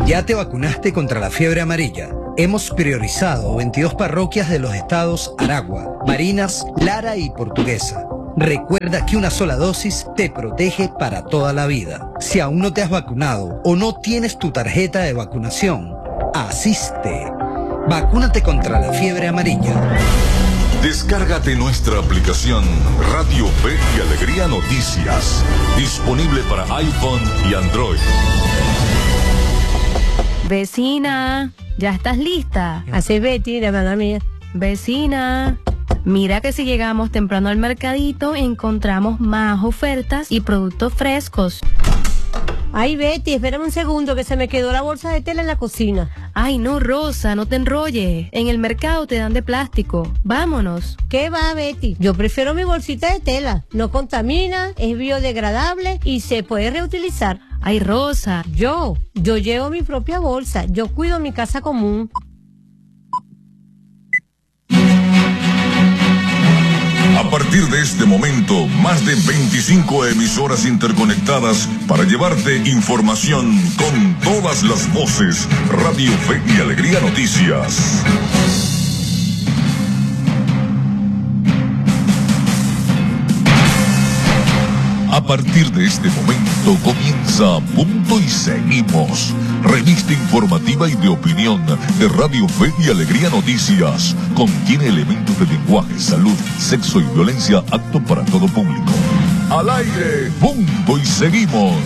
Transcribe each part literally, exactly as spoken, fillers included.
¿Ya te vacunaste contra la fiebre amarilla? Hemos priorizado veintidós parroquias de los estados Aragua, Barinas, Lara y Portuguesa. Recuerda que una sola dosis te protege para toda la vida. Si aún no te has vacunado o no tienes tu tarjeta de vacunación, asiste. Vacúnate contra la fiebre amarilla. Descárgate nuestra aplicación Radio Fe y Alegría Noticias, disponible para iPhone y Android. Vecina, ¿ya estás lista? Así Betty, de verdad mía. Vecina, mira que si llegamos temprano al mercadito encontramos más ofertas y productos frescos. Ay, Betty, espérame un segundo que se me quedó la bolsa de tela en la cocina. Ay, no, Rosa, no te enrolles. En el mercado te dan de plástico. Vámonos. ¿Qué va, Betty? Yo prefiero mi bolsita de tela. No contamina, es biodegradable y se puede reutilizar. Ay, Rosa. Yo, yo llevo mi propia bolsa. Yo cuido mi casa común. A partir de este momento, más de veinticinco emisoras interconectadas para llevarte información con todas las voces. Radio Fe y Alegría Noticias. A partir de este momento comienza Punto y Seguimos, revista informativa y de opinión de Radio Fe y Alegría Noticias. Contiene elementos de lenguaje, salud, sexo y violencia apto para todo público. Al aire, Punto y Seguimos.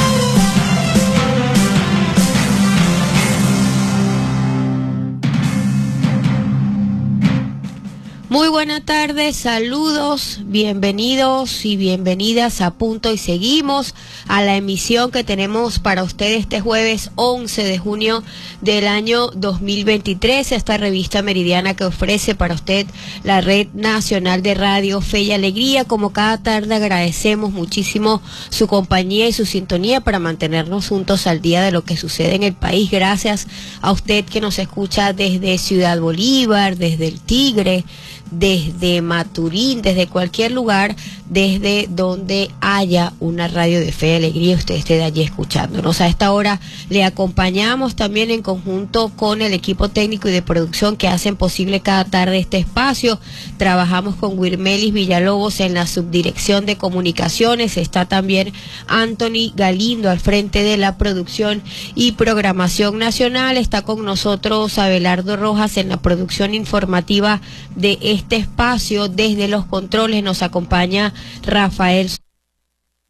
Muy buenas tardes, saludos, bienvenidos y bienvenidas a Punto y Seguimos, a la emisión que tenemos para ustedes este jueves once de junio del año dos mil veintitrés, esta revista meridiana que ofrece para usted la Red Nacional de Radio Fe y Alegría. Como cada tarde agradecemos muchísimo su compañía y su sintonía para mantenernos juntos al día de lo que sucede en el país. Gracias a usted que nos escucha desde Ciudad Bolívar, desde El Tigre, desde Maturín, desde cualquier lugar, desde donde haya una radio de fe y alegría, usted esté de allí escuchándonos. A esta hora le acompañamos también en conjunto con el equipo técnico y de producción que hacen posible cada tarde este espacio. Trabajamos con Wirmelis Villalobos en la subdirección de comunicaciones, está también Anthony Galindo al frente de la producción y programación nacional, está con nosotros Abelardo Rojas en la producción informativa de este espacio. Desde los controles nos acompaña Rafael